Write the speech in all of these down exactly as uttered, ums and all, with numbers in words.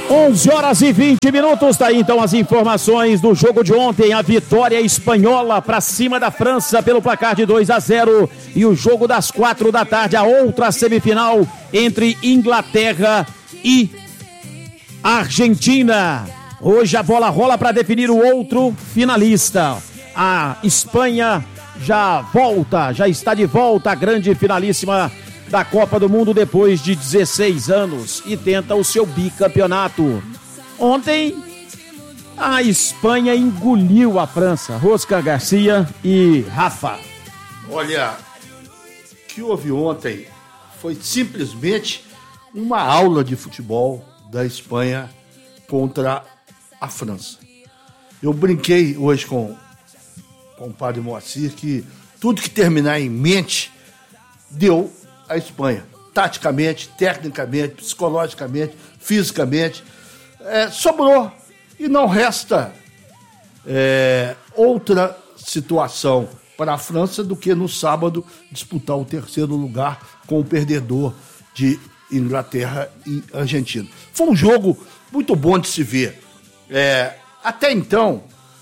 onze horas e vinte minutos, tá aí então as informações do jogo de ontem, a vitória espanhola para cima da França pelo placar de dois a zero e o jogo das quatro da tarde, a outra semifinal entre Inglaterra e Argentina. Hoje a bola rola para definir o outro finalista. A Espanha já volta, já está de volta, a grande finalíssima da Copa do Mundo depois de dezesseis anos e tenta o seu bicampeonato. Ontem a Espanha engoliu a França. Oscar Garcia e Rafa. Olha, o que houve ontem foi simplesmente uma aula de futebol da Espanha contra a França. Eu brinquei hoje com, com o padre Moacir que tudo que terminar em mente deu a Espanha, taticamente, tecnicamente, psicologicamente, fisicamente, é, sobrou. E não resta é, outra situação para a França do que no sábado disputar o terceiro lugar com o perdedor de Inglaterra e Argentina. Foi um jogo muito bom de se ver. É, até então,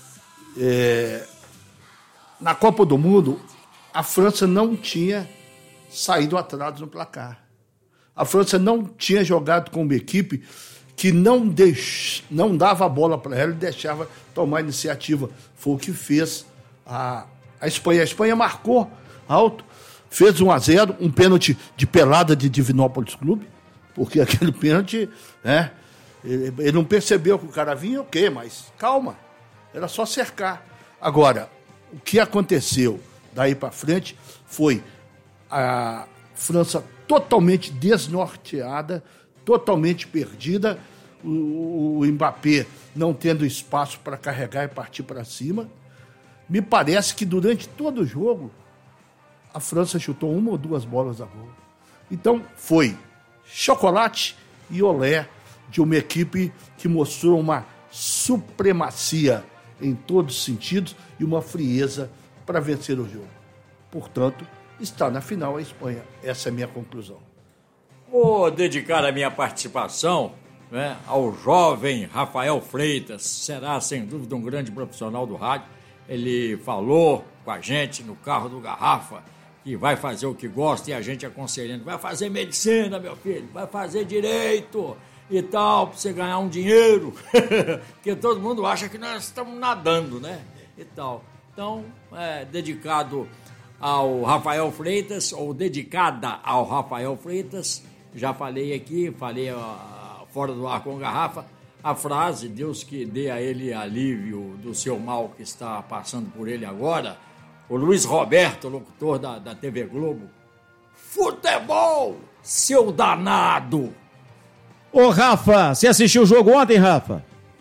é, na Copa do Mundo, a França não tinha saído atrás no placar. A França não tinha jogado com uma equipe que não, deix... não dava a bola para ela e deixava tomar iniciativa. Foi o que fez a, a Espanha. A Espanha marcou alto, fez um a zero, um pênalti de pelada de Divinópolis Clube, porque aquele pênalti, né, ele, ele não percebeu que o cara vinha, ok, mas calma, era só cercar. Agora, o que aconteceu daí para frente foi a França totalmente desnorteada, totalmente perdida, o, o Mbappé não tendo espaço para carregar e partir para cima. Me parece que durante todo o jogo a França chutou uma ou duas bolas a gol. Então foi chocolate e olé de uma equipe que mostrou uma supremacia em todos os sentidos e uma frieza para vencer o jogo. Portanto, está na final a Espanha. Essa é a minha conclusão. Vou dedicar a minha participação, né, ao jovem Rafael Freitas. Será, sem dúvida, um grande profissional do rádio. Ele falou com a gente no carro do Garrafa que vai fazer o que gosta e a gente aconselhando. Vai fazer medicina, meu filho, vai fazer direito e tal, para você ganhar um dinheiro. Porque todo mundo acha que nós estamos nadando, né? E tal. Então, é dedicado ao Rafael Freitas, ou dedicada ao Rafael Freitas. Já falei aqui, falei uh, fora do ar com Garrafa, a frase, Deus que dê a ele alívio do seu mal que está passando por ele agora. O Luiz Roberto, locutor da, da T V Globo. Futebol, seu danado! Ô Rafa, você assistiu o jogo ontem, Rafa?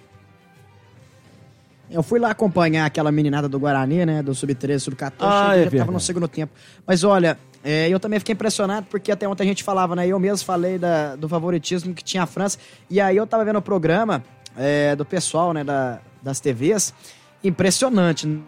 Eu fui lá acompanhar aquela meninada do Guarani, né, do sub treze, sub quatorze, ah, já é tava no segundo tempo. Mas olha, é, eu também fiquei impressionado, porque até ontem a gente falava, né, eu mesmo falei da, do favoritismo que tinha a França, e aí eu tava vendo o programa é, do pessoal, né, da, das T Vs, impressionante. O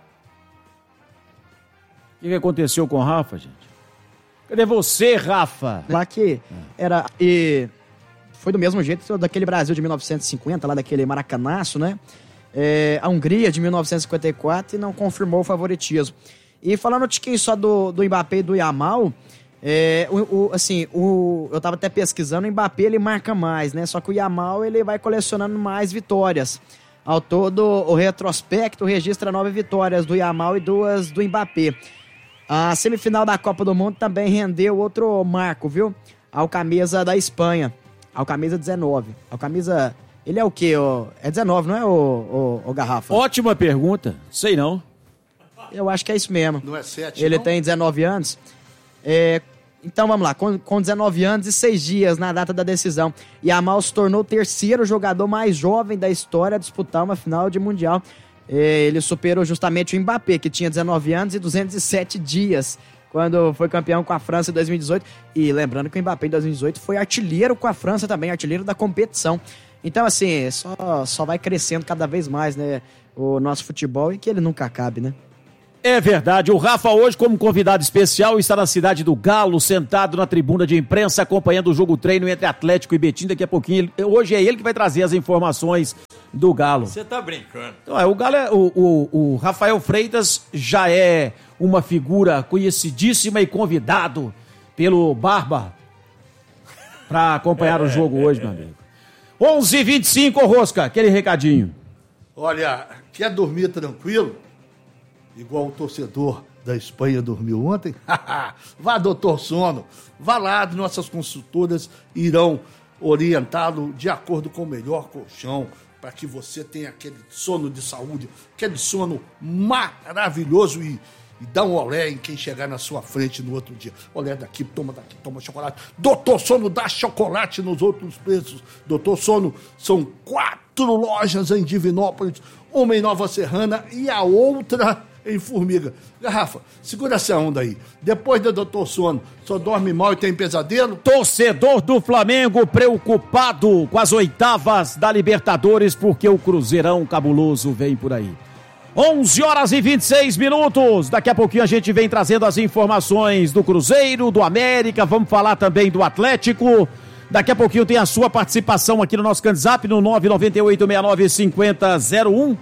que, que aconteceu com o Rafa, gente? Cadê você, Rafa? Lá que era, e foi do mesmo jeito daquele Brasil de mil novecentos e cinquenta, lá daquele maracanaço, né? É, a Hungria de mil novecentos e cinquenta e quatro e não confirmou o favoritismo. E falando um tiquinho só do, do Mbappé e do Yamal, é, o, o, assim, o, eu tava até pesquisando, o Mbappé ele marca mais, né? Só que o Yamal ele vai colecionando mais vitórias. Ao todo, o retrospecto registra nove vitórias do Yamal e duas do Mbappé. A semifinal da Copa do Mundo também rendeu outro marco, viu? Ao camisa da Espanha, ao camisa dezenove. Ao camisa... Ele é o quê? Ó? É dezenove, não é, o, o, o Garrafa? Ótima pergunta. Sei não. Eu acho que é isso mesmo. Não é sete, Ele não? tem dezenove anos. É, então vamos lá. Com, com dezenove anos e seis dias na data da decisão, Yamal se tornou o terceiro jogador mais jovem da história a disputar uma final de Mundial. É, ele superou justamente o Mbappé, que tinha dezenove anos e duzentos e sete dias, quando foi campeão com a França em dois mil e dezoito. E lembrando que o Mbappé em dois mil e dezoito foi artilheiro com a França também, artilheiro da competição. Então, assim, só, só vai crescendo cada vez mais, né, o nosso futebol, e que ele nunca acabe, né? É verdade, o Rafa hoje como convidado especial está na cidade do Galo, sentado na tribuna de imprensa, acompanhando o jogo treino entre Atlético e Betim. Daqui a pouquinho, ele, hoje é ele que vai trazer as informações do Galo. Você tá brincando. Então, é, o Galo é, o, o, o Rafael Freitas já é uma figura conhecidíssima e convidado pelo Barba para acompanhar é, o jogo é, hoje, é, meu amigo. onze e vinte e cinco, Rosca, aquele recadinho. Olha, quer dormir tranquilo? Igual o torcedor da Espanha dormiu ontem? Vá, doutor Sono. Vá lá, nossas consultoras irão orientá-lo de acordo com o melhor colchão, para que você tenha aquele sono de saúde, aquele sono maravilhoso e, e dá um olé em quem chegar na sua frente no outro dia. Olé daqui, toma daqui, toma chocolate. Doutor Sono dá chocolate nos outros preços. Doutor Sono, são quatro lojas em Divinópolis, uma em Nova Serrana e a outra em Formiga. Garrafa, segura essa onda aí. Depois do doutor Sono, só dorme mal e tem pesadelo? Torcedor do Flamengo preocupado com as oitavas da Libertadores, porque o Cruzeirão cabuloso vem por aí. onze horas e vinte e seis minutos. Daqui a pouquinho a gente vem trazendo as informações do Cruzeiro, do América. Vamos falar também do Atlético. Daqui a pouquinho tem a sua participação aqui no nosso WhatsApp no nove nove oito seis nove cinco zero zero um.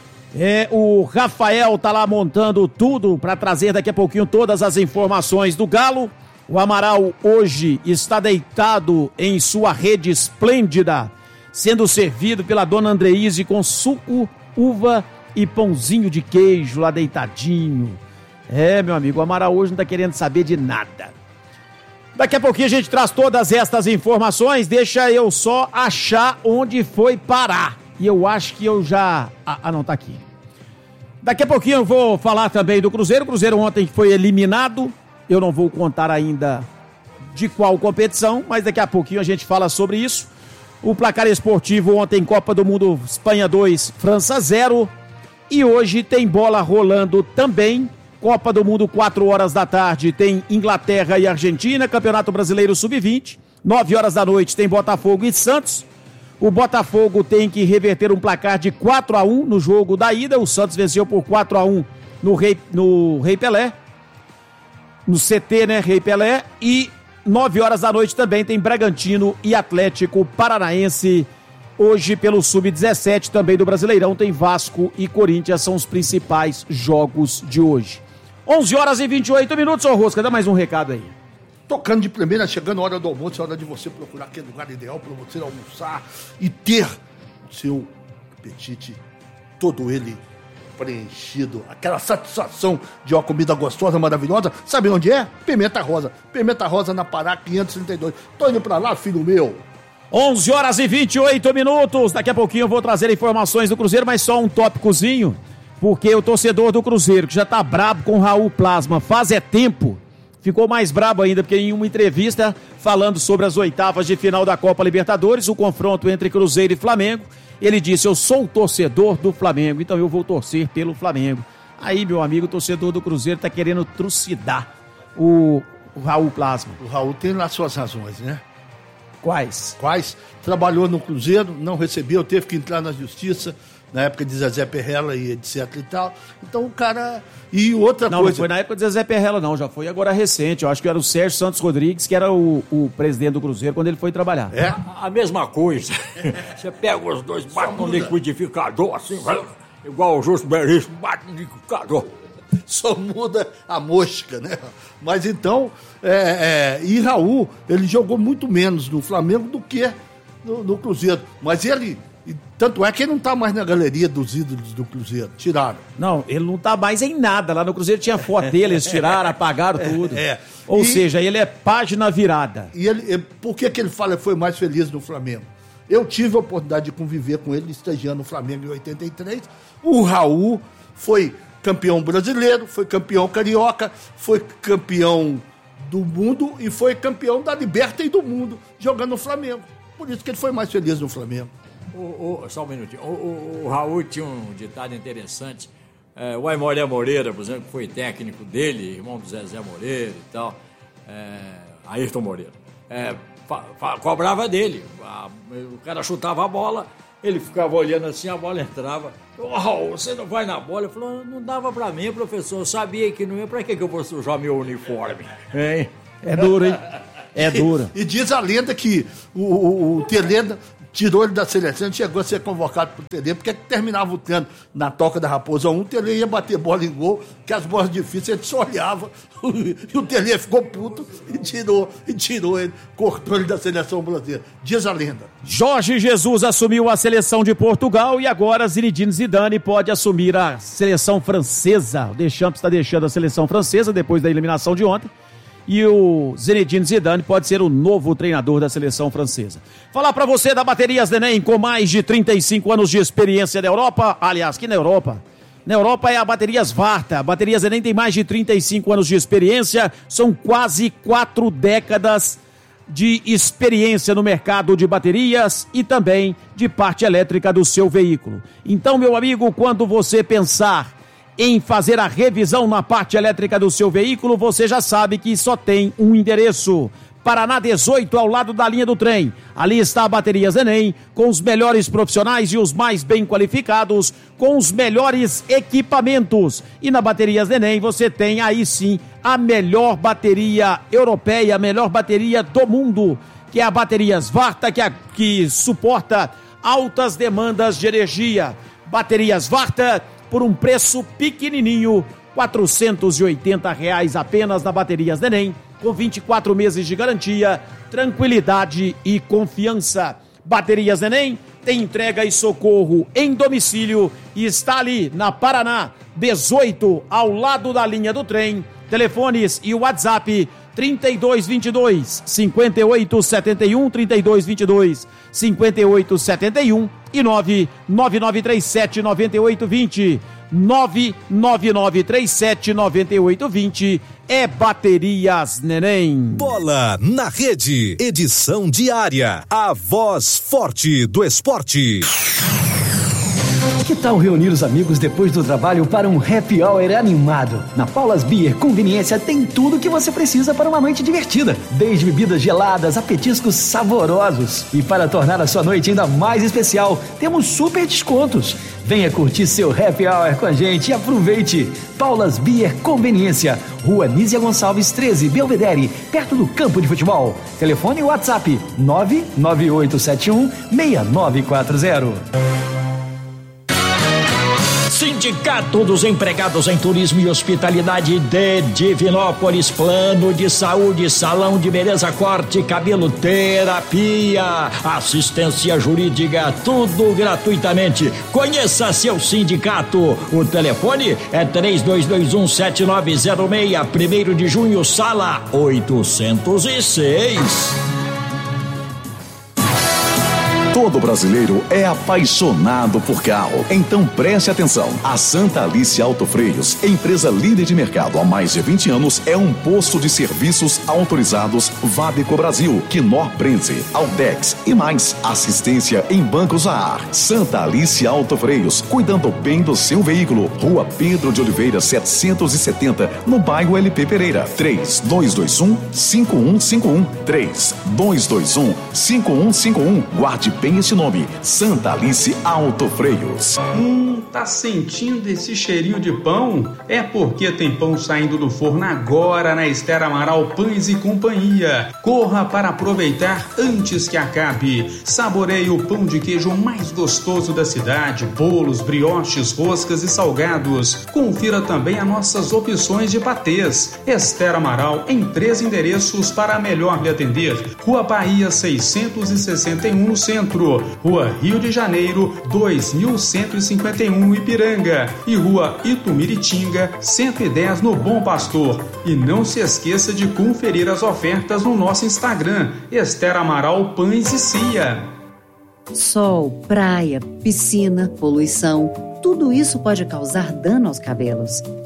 É, o Rafael tá lá montando tudo para trazer daqui a pouquinho todas as informações do Galo. O Amaral hoje está deitado em sua rede esplêndida, sendo servido pela dona Andreise com suco, uva e pãozinho de queijo lá deitadinho. É, meu amigo, o Amaral hoje não tá querendo saber de nada. Daqui a pouquinho a gente traz todas estas informações. Deixa eu só achar onde foi parar. E eu acho que eu já... Ah, ah, não, tá aqui. Daqui a pouquinho eu vou falar também do Cruzeiro. O Cruzeiro ontem foi eliminado. Eu não vou contar ainda de qual competição, mas daqui a pouquinho a gente fala sobre isso. O placar esportivo ontem, Copa do Mundo, Espanha dois, França zero. E hoje tem bola rolando também. Copa do Mundo, quatro horas da tarde, tem Inglaterra e Argentina. Campeonato Brasileiro sub vinte. nove horas da noite tem Botafogo e Santos. O Botafogo tem que reverter um placar de quatro a um no jogo da ida. O Santos venceu por quatro a um no Rei, no Rei Pelé. No C T, né? Rei Pelé. E nove horas da noite também tem Bragantino e Atlético Paranaense. Hoje, pelo sub dezessete também do Brasileirão, tem Vasco e Corinthians. São os principais jogos de hoje. onze horas e vinte e oito minutos. Ô, Rosca, dá mais um recado aí. Tocando de primeira, chegando a hora do almoço, é hora de você procurar aquele lugar ideal para você almoçar e ter o seu apetite, todo ele preenchido, aquela satisfação de uma comida gostosa, maravilhosa. Sabe onde é? Pimenta Rosa. Pimenta Rosa na Pará quinhentos e trinta e dois. Tô indo pra lá, filho meu. onze horas e vinte e oito minutos. Daqui a pouquinho eu vou trazer informações do Cruzeiro, mas só um tópicozinho, porque o torcedor do Cruzeiro, que já tá brabo com o Raul Plasma faz é tempo, ficou mais brabo ainda, porque em uma entrevista falando sobre as oitavas de final da Copa Libertadores, o confronto entre Cruzeiro e Flamengo, ele disse: eu sou o torcedor do Flamengo, então eu vou torcer pelo Flamengo. Aí, meu amigo, o torcedor do Cruzeiro tá querendo trucidar o, o Raul Plasma. O Raul tem lá suas razões, né? Quais? Quais? Trabalhou no Cruzeiro, não recebeu, teve que entrar na justiça, na época de Zezé Perrella e etc e tal. Então o cara... E outra não, coisa... Não, foi na época de Zezé Perrella não, já foi agora recente. Eu acho que era o Sérgio Santos Rodrigues, que era o, o presidente do Cruzeiro quando ele foi trabalhar. É? A, a mesma coisa. Você pega os dois, bate no liquidificador, assim, igual o Justo Veríssimo, bate no liquidificador. Só muda a mosca, né? Mas então, é, é, e Raul, ele jogou muito menos no Flamengo do que no, no Cruzeiro. Mas ele... E tanto é que ele não tá mais na galeria dos ídolos do Cruzeiro. Tiraram. Não, ele não tá mais em nada. Lá no Cruzeiro tinha foto dele, eles tiraram, apagaram tudo. É, é. Ou e, seja, ele é página virada. E ele, por que que ele fala que foi mais feliz no Flamengo? Eu tive a oportunidade de conviver com ele, estagiando no Flamengo em oitenta e três. O Raul foi campeão brasileiro, foi campeão carioca, foi campeão do mundo e foi campeão da Libertadores e do mundo, jogando no Flamengo. Por isso que ele foi mais feliz no Flamengo. O, o, só um minutinho. O, o, o Raul tinha um ditado interessante. É, o Aimoré Moreira, por exemplo, que foi técnico dele, irmão do Zezé Moreira e tal, é, Ayrton Moreira, é, fa, fa, cobrava dele. A, o cara chutava a bola, Ele ficava olhando assim, a bola entrava. Oh, você não vai na bola? Eu falei, não dava pra mim, professor. Eu sabia que não ia. Pra que que eu vou sujar meu uniforme? Hein? É duro, hein? É duro. E, e diz a lenda que o, o, o Telê tirou ele da seleção, chegou a ser convocado pro Telê, porque terminava o treino na Toca da Raposa um, o Telê ia bater bola em gol, que as bolas difíceis ele só olhava, e o Telê ficou puto e tirou, e tirou ele, cortou ele da seleção brasileira. Diz a lenda. Jorge Jesus assumiu a seleção de Portugal e agora Zinedine Zidane pode assumir a seleção francesa. O Deschamps está deixando a seleção francesa depois da eliminação de ontem. E o Zinedine Zidane pode ser o novo treinador da seleção francesa. Falar pra você da Baterias Neném, com mais de trinta e cinco anos de experiência na Europa. Aliás, que na Europa? Na Europa é a Baterias Varta. A Baterias Neném tem mais de trinta e cinco anos de experiência. São quase quatro décadas de experiência no mercado de baterias e também de parte elétrica do seu veículo. Então, meu amigo, quando você pensar em fazer a revisão na parte elétrica do seu veículo, você já sabe que só tem um endereço: Paraná dezoito, ao lado da linha do trem. Ali está a Baterias Neném, com os melhores profissionais e os mais bem qualificados, com os melhores equipamentos. E na Baterias Neném você tem aí sim a melhor bateria europeia, a melhor bateria do mundo, que é a Baterias Varta, que, a, que suporta altas demandas de energia. Baterias Varta, por um preço pequenininho, quatrocentos e oitenta reais apenas na Baterias Neném, com vinte e quatro meses de garantia, tranquilidade e confiança. Baterias Neném tem entrega e socorro em domicílio e está ali na Paraná dezoito, ao lado da linha do trem. Telefones e WhatsApp trinta e dois, vinte e dois, cinquenta e oito, setenta e um, trinta e dois, vinte e dois, cinquenta e oito, setenta e um e nove nove nove três sete, nove oito dois zero, nove nove nove três sete, nove oito dois zero. É Baterias Neném. Bola na Rede, edição diária, a voz forte do esporte. Que tal reunir os amigos depois do trabalho para um happy hour animado? Na Paulas Beer Conveniência tem tudo o que você precisa para uma noite divertida, desde bebidas geladas a petiscos saborosos. E para tornar a sua noite ainda mais especial, temos super descontos. Venha curtir seu happy hour com a gente e aproveite. Paulas Beer Conveniência, Rua Nízia Gonçalves treze, Belvedere, perto do campo de futebol. Telefone e WhatsApp nove nove oito sete um, seis nove quatro zero. Sindicato dos Empregados em Turismo e Hospitalidade de Divinópolis. Plano de saúde, salão de beleza, corte, cabelo, terapia, assistência jurídica, tudo gratuitamente. Conheça seu sindicato. O telefone é três dois dois um, sete nove zero seis, primeiro de junho, sala oitocentos e seis. Todo brasileiro é apaixonado por carro. Então preste atenção. A Santa Alice Auto Freios, empresa líder de mercado há mais de vinte anos, é um posto de serviços autorizados Vadeco Brasil, Knorr Brenze, Altex e mais. Assistência em bancos a ar. Santa Alice Auto Freios, cuidando bem do seu veículo. Rua Pedro de Oliveira, setecentos e setenta, no bairro L P Pereira. três dois dois um, cinco um cinco um. três dois dois um, cinco um cinco um. Guarde bem esse nome, Santa Alice Auto Freios. Hum, tá sentindo esse cheirinho de pão? É porque tem pão saindo do forno agora na Esther Amaral Pães e Companhia. Corra para aproveitar antes que acabe. Saboreie o pão de queijo mais gostoso da cidade, bolos, brioches, roscas e salgados. Confira também as nossas opções de patês. Esther Amaral em três endereços para melhor lhe atender. Rua Bahia seiscentos e sessenta e um no centro. Rua Rio de Janeiro, dois mil cento e cinquenta e um, Ipiranga, e Rua Itumiritinga, cento e dez, no Bom Pastor. E não se esqueça de conferir as ofertas no nosso Instagram, Esther Amaral Pães e Cia. Sol, praia, piscina, poluição, tudo isso pode causar dano aos cabelos.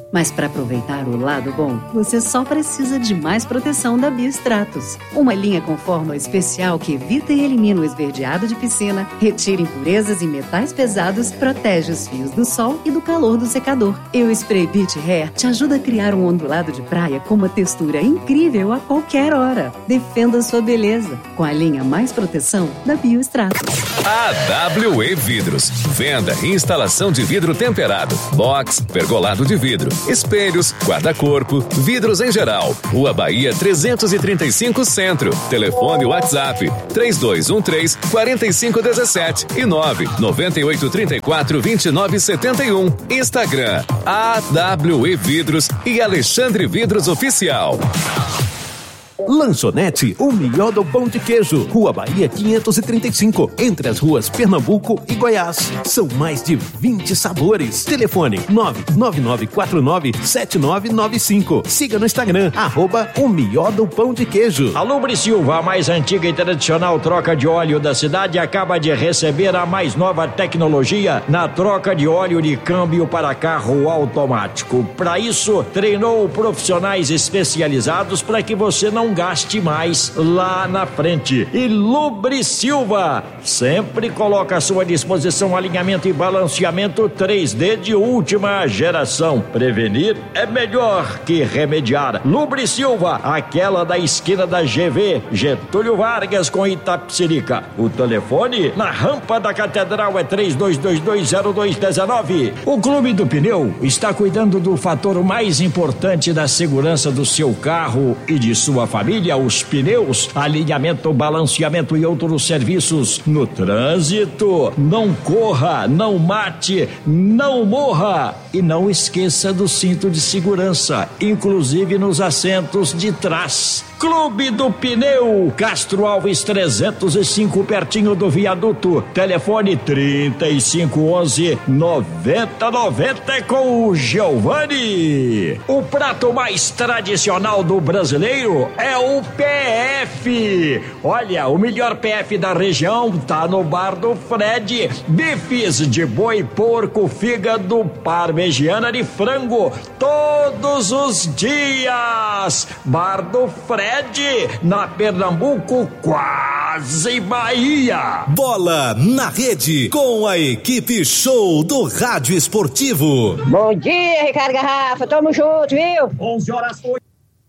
Mas para aproveitar o lado bom, você só precisa de mais proteção da Biostratos. Uma linha com fórmula especial que evita e elimina o esverdeado de piscina, retira impurezas e metais pesados, protege os fios do sol e do calor do secador. E o Spray Beach Hair te ajuda a criar um ondulado de praia com uma textura incrível a qualquer hora. Defenda sua beleza com a linha mais proteção da Biostratos. A W E Vidros. Venda e instalação de vidro temperado, box, pergolado de vidro, espelhos, guarda-corpo, vidros em geral. Rua Bahia trezentos e trinta e cinco Centro. Telefone WhatsApp três dois um três, quatro cinco um sete e nove nove oito três quatro, dois nove sete um. Instagram A W E Vidros e Alexandre Vidros Oficial. Lanchonete O Miodo Pão de Queijo, Rua Bahia quinhentos e trinta e cinco, entre as ruas Pernambuco e Goiás. São mais de vinte sabores. Telefone nove nove nove quatro nove sete nove nove cinco. Siga no Instagram, arroba O Miodo Pão de Queijo. A Lubrisilva, a mais antiga e tradicional troca de óleo da cidade, acaba de receber a mais nova tecnologia na troca de óleo de câmbio para carro automático. Para isso, treinou profissionais especializados para que você não gaste mais lá na frente. E Lubrisilva sempre coloca à sua disposição alinhamento e balanceamento três D de última geração. Prevenir é melhor que remediar. Lubrisilva, aquela da esquina da G V, Getúlio Vargas com Itapecerica. O telefone na rampa da Catedral é três dois dois dois, zero dois um nove. O Clube do Pneu está cuidando do fator mais importante da segurança do seu carro e de sua família. Família, os pneus, alinhamento, balanceamento e outros serviços no trânsito. Não corra, não mate, não morra e não esqueça do cinto de segurança, inclusive nos assentos de trás. Clube do Pneu, Castro Alves trezentos e cinco, pertinho do viaduto. Telefone trinta e cinco onze, noventa noventa com o Giovanni. O prato mais tradicional do brasileiro é o P F. Olha, o melhor P F da região tá no Bar do Fred. Bifes de boi, porco, fígado, parmegiana de frango, todos os dias. Bar do Fred, na Pernambuco, quase Bahia. Bola na rede com a equipe show do Rádio Esportivo. Bom dia, Ricardo Garrafa, tamo junto, viu? onze horas oito.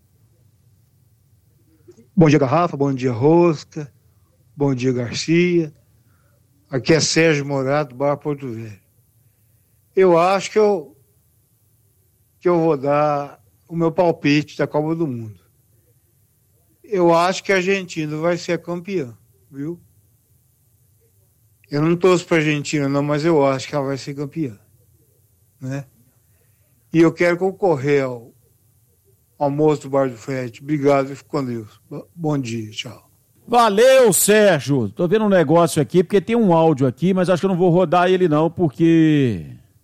Bom dia, Garrafa, bom dia, Rosca, bom dia, Garcia. Aqui é Sérgio Morato, Bar Porto Velho. Eu acho que eu que eu vou dar o meu palpite da Copa do Mundo. Eu acho que a Argentina vai ser a campeã, viu? Eu não torço para a Argentina, não, mas eu acho que ela vai ser campeã, né? E eu quero concorrer ao almoço do Bar do Fred. Obrigado e fico com Deus. Bom dia, tchau. Valeu, Sérgio. Tô vendo um negócio aqui, porque tem um áudio aqui, mas acho que eu não vou rodar ele não, porque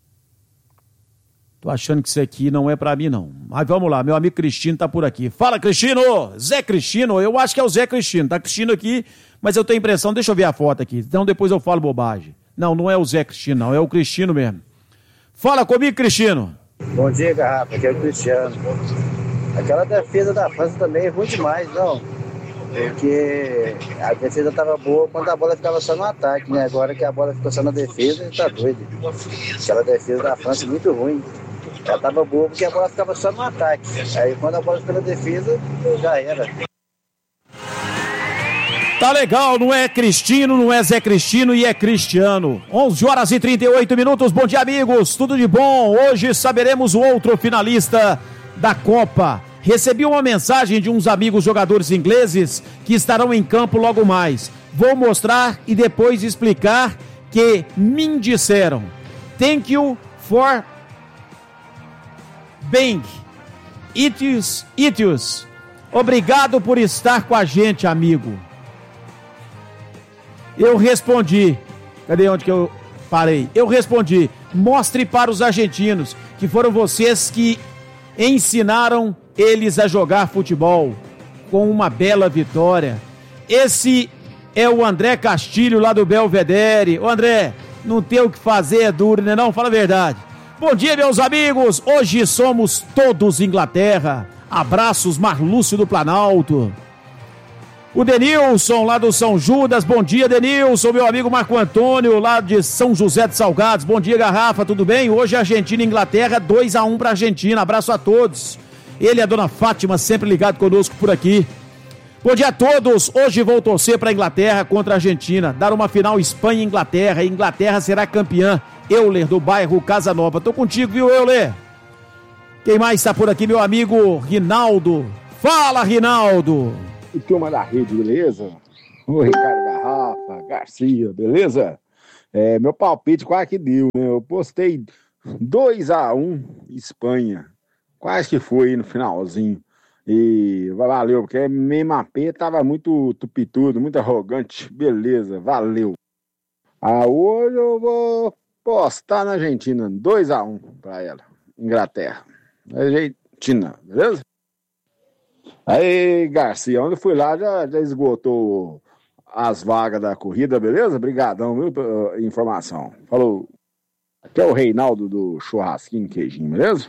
tô achando que isso aqui não é pra mim, não. Mas vamos lá, meu amigo Cristino tá por aqui. Fala, Cristino! Zé Cristino, eu acho que é o Zé Cristino. Tá Cristino aqui, mas eu tenho impressão, deixa eu ver a foto aqui, então depois eu falo bobagem. Não, não é o Zé Cristino, não, é o Cristino mesmo. Fala comigo, Cristino. Bom dia, Garrafa, aqui é o Cristiano. Aquela defesa da França também é ruim demais, não. Porque a defesa tava boa quando a bola ficava só no ataque, né? Agora que a bola ficou só na defesa, tá doido. Aquela defesa da França é muito ruim. Ela tava boa porque a bola ficava só no ataque. Aí quando a bola ficou na defesa, já era. Tá legal, não é Cristino, não é Zé Cristino e é Cristiano. onze horas e trinta e oito minutos, bom dia, amigos, tudo de bom? Hoje saberemos o outro finalista da Copa. Recebi uma mensagem de uns amigos jogadores ingleses que estarão em campo logo mais. Vou mostrar e depois explicar que me disseram. Thank you for being. It is, it is. Obrigado por estar com a gente, amigo. Eu respondi. Cadê onde que eu parei? Eu respondi. Mostre para os argentinos que foram vocês que ensinaram eles a jogar futebol com uma bela vitória. Esse é o André Castilho lá do Belvedere. Ô André, não tem o que fazer, é duro, né não? Fala a verdade. Bom dia, meus amigos. Hoje somos todos Inglaterra. Abraços, Marlúcio do Planalto. O Denilson, lá do São Judas. Bom dia, Denilson. Meu amigo Marco Antônio, lá de São José de Salgados. Bom dia, Garrafa. Tudo bem? Hoje Argentina e Inglaterra, dois a um para Argentina. Abraço a todos. Ele e a dona Fátima, sempre ligado conosco por aqui. Bom dia a todos. Hoje vou torcer para a Inglaterra contra a Argentina. Dar uma final Espanha e Inglaterra. E Inglaterra será campeã. Euler, do bairro Casa Nova. Tô contigo, viu, Euler? Quem mais está por aqui? Meu amigo Rinaldo. Fala, Rinaldo. E turma da rede, beleza? O Ricardo Garrafa, Garcia, beleza? É, meu palpite quase que deu, né? Eu postei dois a um Espanha. Quase que foi no finalzinho. E valeu, porque Mbappé tava muito tupitudo, muito arrogante. Beleza, valeu. Ah, hoje eu vou postar na Argentina, dois a um pra ela. Inglaterra. Argentina, beleza? Aí, Garcia, onde eu fui lá já, já esgotou as vagas da corrida, beleza? Obrigadão, viu, pela informação. Falou. Aqui é o Reinaldo do Churrasquinho Queijinho, beleza?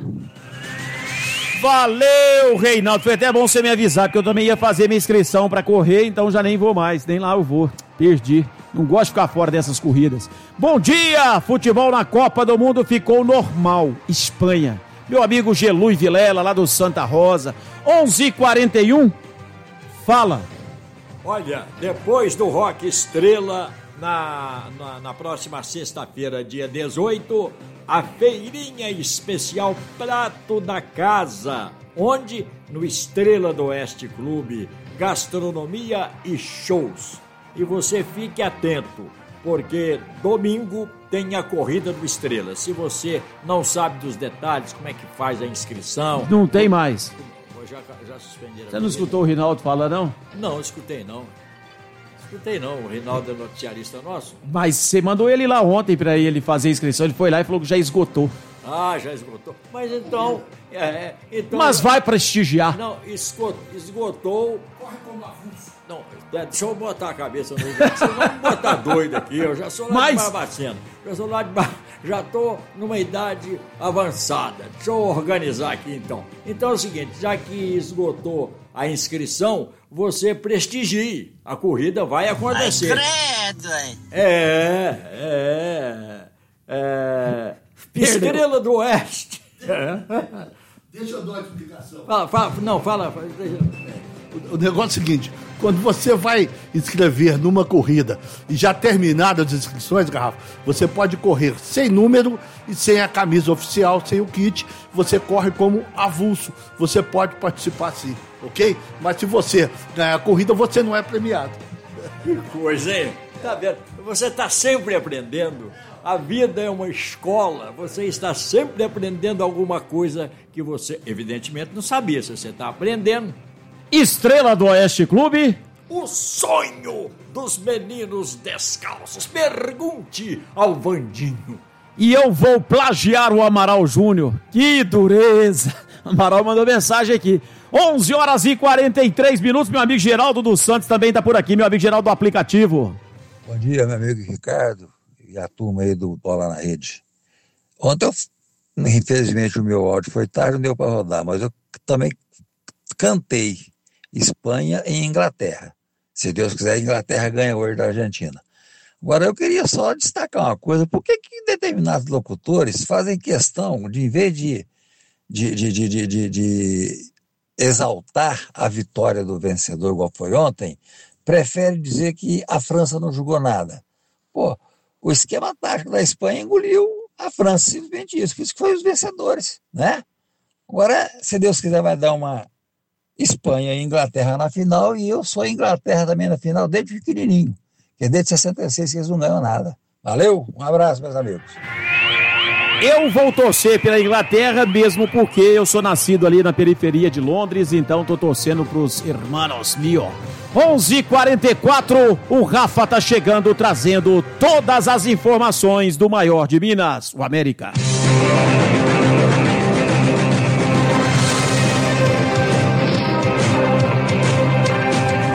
Valeu, Reinaldo. Foi até bom você me avisar, porque eu também ia fazer minha inscrição pra correr, então já nem vou mais, nem lá eu vou. Perdi. Não gosto de ficar fora dessas corridas. Bom dia! Futebol na Copa do Mundo ficou normal. Espanha. Meu amigo Gelui Vilela, lá do Santa Rosa. onze e quarenta e um. Fala. Olha, depois do Rock Estrela, na, na, na próxima sexta-feira, dia dezoito, a feirinha especial Prato da Casa. Onde? No Estrela do Oeste Clube. Gastronomia e shows. E você fique atento, porque domingo tem a corrida do Estrela. Se você não sabe dos detalhes, como é que faz a inscrição... Não tem mais. Já, já suspenderam. Você não escutou o Rinaldo falar, não? Não, escutei não. Escutei não, o Rinaldo é noticiarista nosso. Mas você mandou ele lá ontem pra ele fazer a inscrição, ele foi lá e falou que já esgotou. Ah, já esgotou. Mas então... É, então Mas vai prestigiar. Não, esgotou... esgotou corre como avulso. Não, deixa eu botar a cabeça no lugar, você não me botar doido aqui, eu já sou lá Mas... de Barbacena, já sou lá de Bar... já tô numa idade avançada, deixa eu organizar aqui então. Então é o seguinte, já que esgotou a inscrição, você prestigie, a corrida vai acontecer. Ai, credo, hein? É, é, é, Estrela do Oeste. É. Deixa eu dar uma explicação. Fala, fala, não, fala. fala O negócio é o seguinte, quando você vai inscrever numa corrida e já terminadas as inscrições, Garrafa, você pode correr sem número e sem a camisa oficial, sem o kit, você corre como avulso, você pode participar sim, ok? Mas se você ganhar a corrida, você não é premiado. Que coisa, hein? Tá vendo? Você está sempre aprendendo. A vida é uma escola, você está sempre aprendendo alguma coisa que você, evidentemente, não sabia. Se você está aprendendo... Estrela do Oeste Clube. O sonho dos meninos descalços. Pergunte ao Vandinho. E eu vou plagiar o Amaral Júnior. Que dureza. Amaral mandou mensagem aqui. onze horas e quarenta e três minutos. Meu amigo Geraldo dos Santos também está por aqui. Meu amigo Geraldo do aplicativo. Bom dia, meu amigo Ricardo e a turma aí do Bola na Rede. Ontem, eu, infelizmente, o meu áudio foi tarde, não deu para rodar, mas eu também cantei Espanha e Inglaterra. Se Deus quiser, a Inglaterra ganha hoje da Argentina. Agora, eu queria só destacar uma coisa. Por que que determinados locutores fazem questão de, em vez de, de, de, de, de, de, de exaltar a vitória do vencedor, igual foi ontem, prefere dizer que a França não jogou nada? Pô, o esquema tático da Espanha engoliu a França, simplesmente isso. Por isso que foi os vencedores, né? Agora, se Deus quiser, vai dar uma Espanha e Inglaterra na final, e eu sou Inglaterra também na final, desde pequenininho, porque desde sessenta e seis eles não ganham nada. Valeu, um abraço, meus amigos. Eu vou torcer pela Inglaterra, mesmo porque eu sou nascido ali na periferia de Londres, então tô torcendo pros hermanos mio. onze e quarenta e quatro, o Rafa tá chegando, trazendo todas as informações do maior de Minas, o América. Bom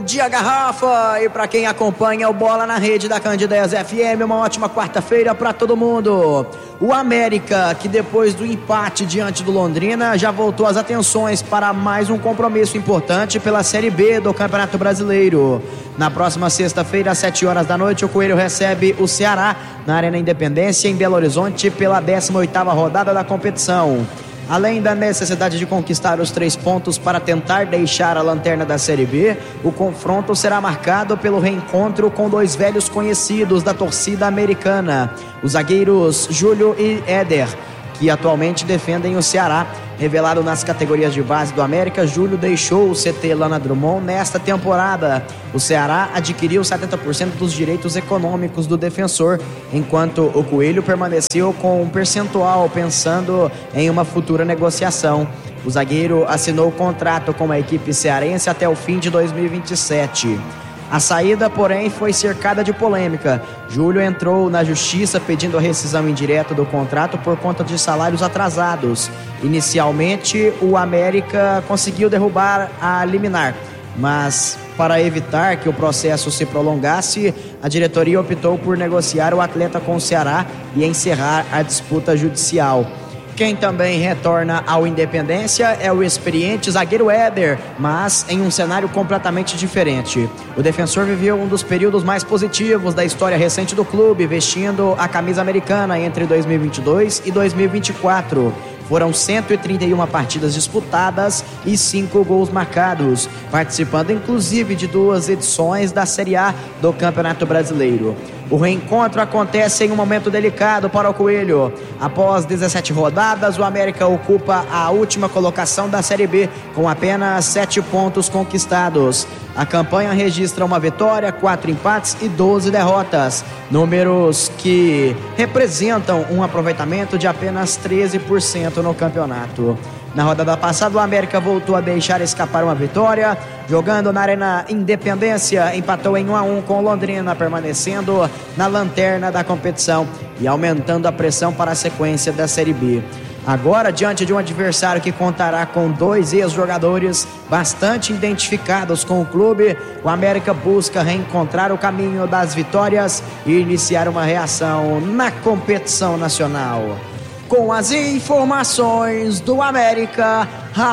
dia, Garrafa! E para quem acompanha o Bola na Rede da Candidez F M, uma ótima quarta-feira para todo mundo. O América, que depois do empate diante do Londrina, já voltou as atenções para mais um compromisso importante pela Série B do Campeonato Brasileiro. Na próxima sexta-feira, às sete horas da noite, o Coelho recebe o Ceará na Arena Independência, em Belo Horizonte, pela décima oitava rodada da competição. Além da necessidade de conquistar os três pontos para tentar deixar a lanterna da Série B, o confronto será marcado pelo reencontro com dois velhos conhecidos da torcida americana, os zagueiros Júlio e Éder, que atualmente defendem o Ceará. Revelado nas categorias de base do América, Júlio deixou o C T Lana Drummond nesta temporada. O Ceará adquiriu setenta por cento dos direitos econômicos do defensor, enquanto o Coelho permaneceu com um percentual, pensando em uma futura negociação. O zagueiro assinou o contrato com a equipe cearense até o fim de dois mil e vinte e sete. A saída, porém, foi cercada de polêmica. Júlio entrou na justiça pedindo a rescisão indireta do contrato por conta de salários atrasados. Inicialmente, o América conseguiu derrubar a liminar, mas para evitar que o processo se prolongasse, a diretoria optou por negociar o atleta com o Ceará e encerrar a disputa judicial. Quem também retorna ao Independência é o experiente zagueiro Éder, mas em um cenário completamente diferente. O defensor viveu um dos períodos mais positivos da história recente do clube, vestindo a camisa americana entre dois mil e vinte e dois e dois mil e vinte e quatro. Foram cento e trinta e uma partidas disputadas e cinco gols marcados, participando inclusive de duas edições da Série A do Campeonato Brasileiro. O reencontro acontece em um momento delicado para o Coelho. Após dezessete rodadas, o América ocupa a última colocação da Série B, com apenas sete pontos conquistados. A campanha registra uma vitória, quatro empates e doze derrotas, números que representam um aproveitamento de apenas treze por cento no campeonato. Na rodada passada, o América voltou a deixar escapar uma vitória, jogando na Arena Independência, empatou em um a um com o Londrina, permanecendo na lanterna da competição e aumentando a pressão para a sequência da Série B. Agora, diante de um adversário que contará com dois ex-jogadores bastante identificados com o clube, o América busca reencontrar o caminho das vitórias e iniciar uma reação na competição nacional. Com as informações do América,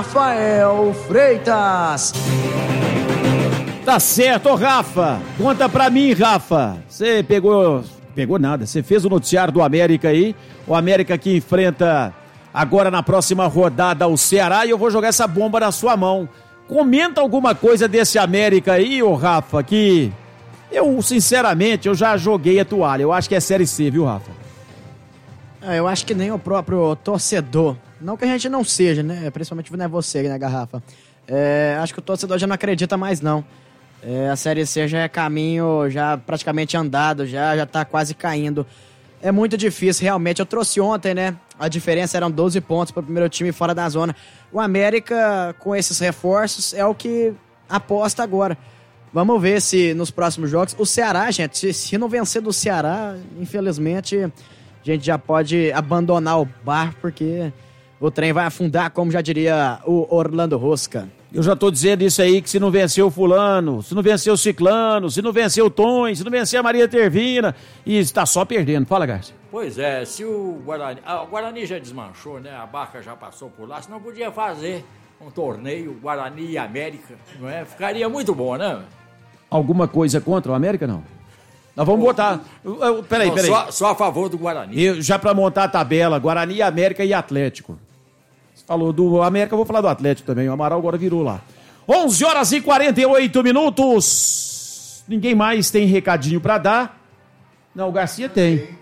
Rafael Freitas. Tá certo, Rafa. Conta pra mim, Rafa. Você pegou... Pegou nada. Você fez o noticiário do América aí. O América que enfrenta agora na próxima rodada o Ceará, e eu vou jogar essa bomba na sua mão. Comenta alguma coisa desse América aí, ô Rafa, que eu, sinceramente, eu já joguei a toalha. Eu acho que é Série C, viu, Rafa? Eu acho que nem o próprio torcedor, não que a gente não seja, né? Principalmente não é você, né, Garrafa? É, acho que o torcedor já não acredita mais, não. É, a Série C já é caminho já praticamente andado, já, já tá quase caindo. É muito difícil, realmente. Eu trouxe ontem, né? A diferença eram doze pontos para o primeiro time fora da zona. O América, com esses reforços, é o que aposta agora. Vamos ver se nos próximos jogos... O Ceará, gente, se, se não vencer do Ceará, infelizmente... a gente já pode abandonar o bar, porque o trem vai afundar, como já diria o Orlando Rosca. Eu já tô dizendo isso aí, que se não vencer o fulano, se não vencer o ciclano, se não vencer o Tom, se não vencer a Maria Tervina, e está só perdendo. Fala, Garcia. Pois é, se o Guarani... Ah, o Guarani já desmanchou, né? A barca já passou por lá, senão podia fazer um torneio Guarani e América, não é? Ficaria muito bom, né? Alguma coisa contra o América, não? Nós vamos botar... Peraí, não, peraí. Só, só a favor do Guarani. Eu, já para montar a tabela, Guarani, América e Atlético. Você falou do América, eu vou falar do Atlético também. O Amaral agora virou lá. onze horas e quarenta e oito minutos. Ninguém mais tem recadinho para dar? Não, o Garcia tem. Tem,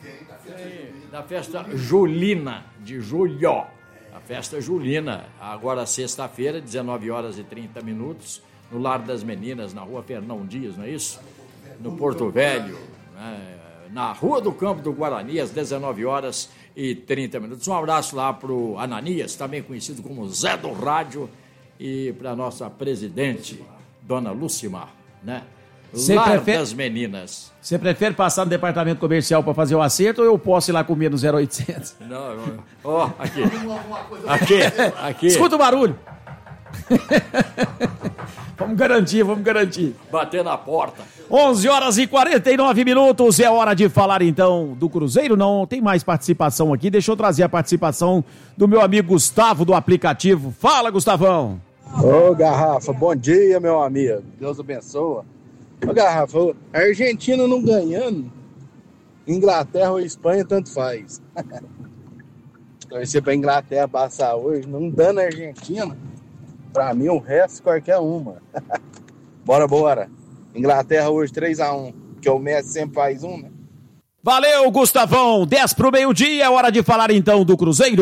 da festa julina, de julho. A festa julina, agora sexta-feira, dezenove horas e trinta minutos, no Lar das Meninas, na rua Fernão Dias, não é isso? No Porto Velho, né? Na Rua do Campo do Guarani, às dezenove horas e trinta minutos. Um abraço lá pro Ananias, também conhecido como Zé do Rádio, e para nossa presidente, dona Lucimar, né? Cê Lar prefere... das Meninas. Você prefere passar no departamento comercial para fazer o acerto, ou eu posso ir lá comer no zero oitocentos? Não, ó, oh, aqui. Aqui, aqui. Escuta o barulho. Vamos garantir, vamos garantir. Bater na porta. onze horas e quarenta e nove minutos, é hora de falar então do Cruzeiro. Não tem mais participação aqui, deixa eu trazer a participação do meu amigo Gustavo do aplicativo. Fala, Gustavão. Ô, Garrafa, bom dia, meu amigo. Deus abençoe. Ô, Garrafa, a Argentina não ganhando, Inglaterra ou Espanha, tanto faz. Torcer pra Inglaterra passar hoje, não dando a Argentina, pra mim o resto qualquer uma. Bora, bora. Inglaterra hoje três a um, que o Messi sempre faz um, né? Valeu, Gustavão. dez pro meio-dia, é hora de falar então do Cruzeiro.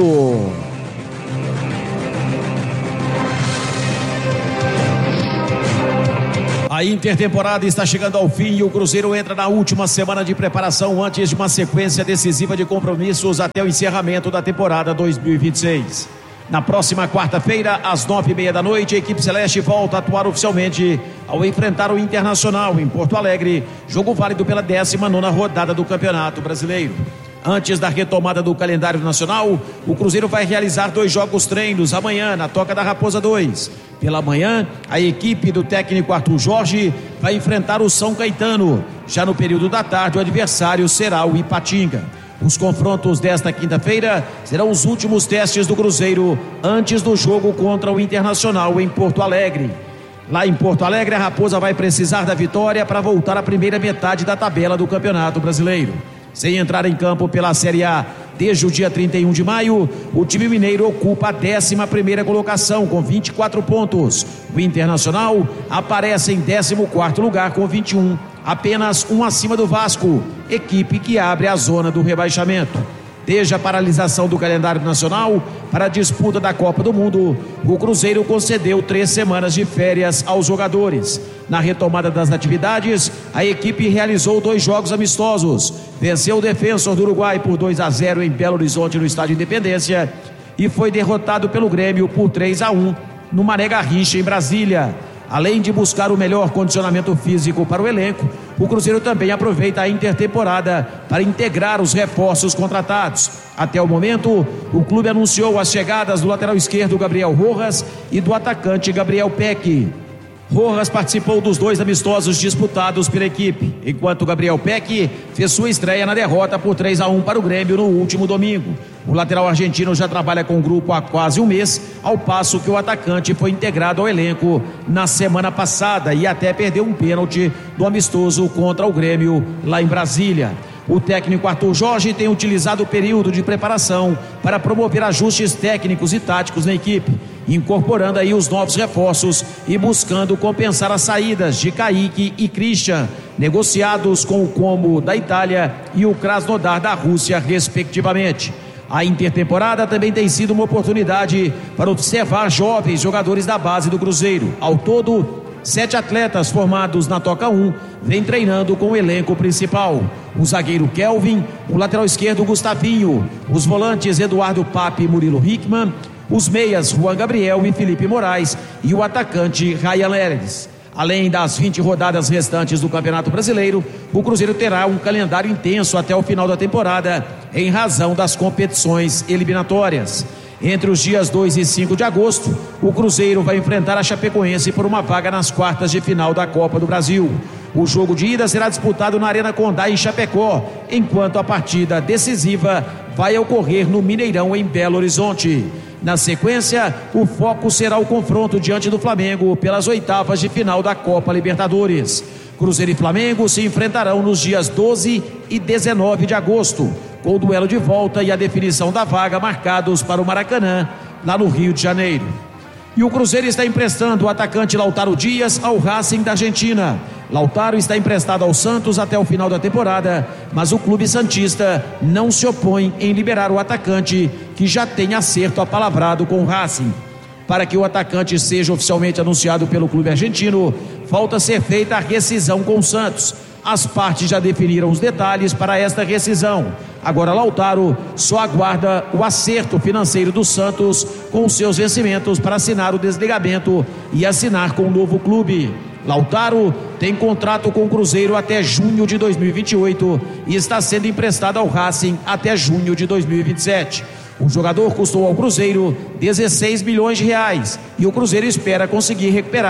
A intertemporada está chegando ao fim e o Cruzeiro entra na última semana de preparação antes de uma sequência decisiva de compromissos até o encerramento da temporada dois mil e vinte e seis. Na próxima quarta-feira, às nove e meia da noite, a equipe celeste volta a atuar oficialmente ao enfrentar o Internacional em Porto Alegre, jogo válido pela décima nona rodada do Campeonato Brasileiro. Antes da retomada do calendário nacional, o Cruzeiro vai realizar dois jogos treinos amanhã na Toca da Raposa dois. Pela manhã, a equipe do técnico Arthur Jorge vai enfrentar o São Caetano. Já no período da tarde, o adversário será o Ipatinga. Os confrontos desta quinta-feira serão os últimos testes do Cruzeiro antes do jogo contra o Internacional em Porto Alegre. Lá em Porto Alegre, a Raposa vai precisar da vitória para voltar à primeira metade da tabela do Campeonato Brasileiro. Sem entrar em campo pela Série A desde o dia trinta e um de maio, o time mineiro ocupa a décima primeira colocação com vinte e quatro pontos. O Internacional aparece em décimo quarto lugar com vinte e um, apenas um acima do Vasco, equipe que abre a zona do rebaixamento. Desde a paralisação do calendário nacional para a disputa da Copa do Mundo, o Cruzeiro concedeu três semanas de férias aos jogadores. Na retomada das atividades, a equipe realizou dois jogos amistosos. Venceu o Defensor do Uruguai por dois a zero em Belo Horizonte no Estádio Independência e foi derrotado pelo Grêmio por três a um no Mané Garrincha em Brasília. Além de buscar o melhor condicionamento físico para o elenco, o Cruzeiro também aproveita a intertemporada para integrar os reforços contratados. Até o momento, o clube anunciou as chegadas do lateral esquerdo Gabriel Rojas e do atacante Gabriel Peck. Rojas participou dos dois amistosos disputados pela equipe, enquanto Gabriel Peck fez sua estreia na derrota por três a um para o Grêmio no último domingo. O lateral argentino já trabalha com o grupo há quase um mês, ao passo que o atacante foi integrado ao elenco na semana passada e até perdeu um pênalti do amistoso contra o Grêmio lá em Brasília. O técnico Arthur Jorge tem utilizado o período de preparação para promover ajustes técnicos e táticos na equipe, incorporando aí os novos reforços e buscando compensar as saídas de Kaique e Christian, negociados com o Como da Itália e o Krasnodar da Rússia, respectivamente. A intertemporada também tem sido uma oportunidade para observar jovens jogadores da base do Cruzeiro. Ao todo, sete atletas formados na Toca um vêm treinando com o elenco principal. O zagueiro Kelvin, o lateral esquerdo Gustavinho, os volantes Eduardo Pape e Murilo Hickman, os meias Juan Gabriel e Felipe Moraes e o atacante Ryan Leres. Além das vinte rodadas restantes do Campeonato Brasileiro, o Cruzeiro terá um calendário intenso até o final da temporada, em razão das competições eliminatórias. Entre os dias dois e cinco de agosto, o Cruzeiro vai enfrentar a Chapecoense por uma vaga nas quartas de final da Copa do Brasil. O jogo de ida será disputado na Arena Condá, em Chapecó, enquanto a partida decisiva vai ocorrer no Mineirão, em Belo Horizonte. Na sequência, o foco será o confronto diante do Flamengo pelas oitavas de final da Copa Libertadores. Cruzeiro e Flamengo se enfrentarão nos dias doze e dezenove de agosto, com o duelo de volta e a definição da vaga marcados para o Maracanã, lá no Rio de Janeiro. E o Cruzeiro está emprestando o atacante Lautaro Dias ao Racing da Argentina. Lautaro está emprestado ao Santos até o final da temporada, mas o clube santista não se opõe em liberar o atacante, que já tem acerto apalavrado com o Racing. Para que o atacante seja oficialmente anunciado pelo clube argentino, falta ser feita a rescisão com o Santos. As partes já definiram os detalhes para esta rescisão. Agora Lautaro só aguarda o acerto financeiro do Santos com os seus vencimentos para assinar o desligamento e assinar com o novo clube. Lautaro tem contrato com o Cruzeiro até junho de dois mil e vinte e oito e está sendo emprestado ao Racing até junho de dois mil e vinte e sete. O jogador custou ao Cruzeiro dezesseis milhões de reais e o Cruzeiro espera conseguir recuperar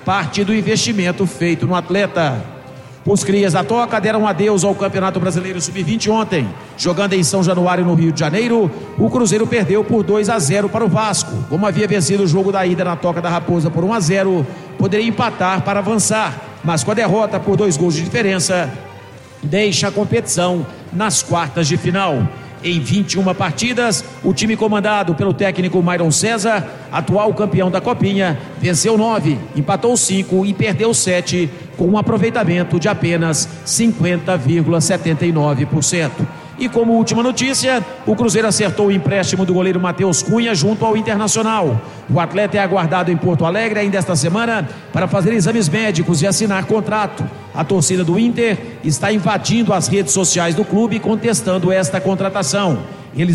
parte do investimento feito no atleta. Os crias da Toca deram adeus ao Campeonato Brasileiro sub vinte ontem. Jogando em São Januário, no Rio de Janeiro, o Cruzeiro perdeu por dois a zero para o Vasco. Como havia vencido o jogo da ida na Toca da Raposa por um a zero, poderia empatar para avançar, mas com a derrota por dois gols de diferença, deixa a competição nas quartas de final. Em vinte e uma partidas, o time comandado pelo técnico Myron César, atual campeão da Copinha, venceu nove, empatou cinco e perdeu sete, com um aproveitamento de apenas cinquenta vírgula setenta e nove por cento. E como última notícia, o Cruzeiro acertou o empréstimo do goleiro Matheus Cunha junto ao Internacional. O atleta é aguardado em Porto Alegre ainda esta semana para fazer exames médicos e assinar contrato. A torcida do Inter está invadindo as redes sociais do clube contestando esta contratação.